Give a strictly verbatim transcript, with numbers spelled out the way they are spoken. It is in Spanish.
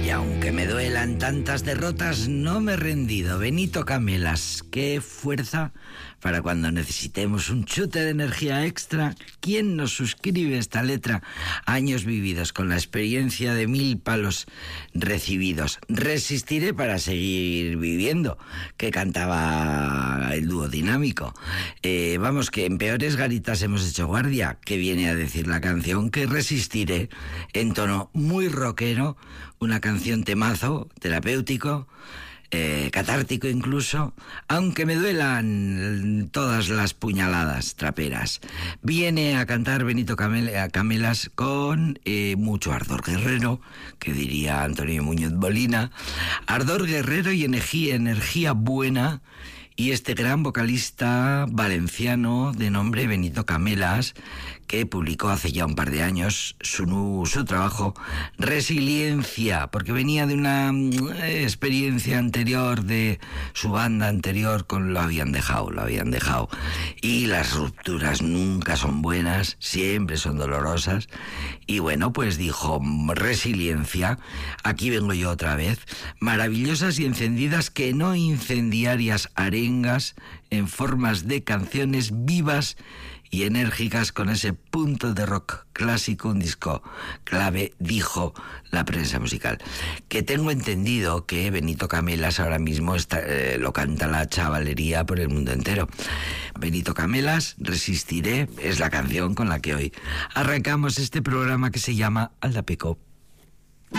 Y aunque me duelan tantas derrotas, no me he rendido. Benito Camelas, qué fuerza para cuando necesitemos un chute de energía extra. ¿Quién nos suscribe esta letra? Años vividos con la experiencia de mil palos recibidos. Resistiré para seguir viviendo, que cantaba el dúo dinámico. Eh, vamos, que en peores garitas hemos hecho guardia, que viene a decir la canción, que resistiré, en tono muy rockero, una canción temazo, terapéutico, eh, catártico incluso, aunque me duelan todas las puñaladas traperas. Viene a cantar Benito Camel- Camelas con eh, mucho ardor guerrero, que diría Antonio Muñoz Molina, ardor guerrero y energía, energía buena. Y este gran vocalista valenciano de nombre Benito Camelas, que publicó hace ya un par de años su, su trabajo Resiliencia, porque venía de una experiencia anterior de su banda anterior, con lo habían dejado, lo habían dejado. Y las rupturas nunca son buenas, siempre son dolorosas. Y bueno, pues dijo, Resiliencia, aquí vengo yo otra vez, maravillosas y encendidas que no incendiarias arengas en formas de canciones vivas y enérgicas con ese punto de rock clásico, un disco clave, dijo la prensa musical. Que tengo entendido que Benito Camelas ahora mismo está, eh, lo canta la chavalería por el mundo entero. Benito Camelas, Resistiré, es la canción con la que hoy arrancamos este programa que se llama Aldapeco.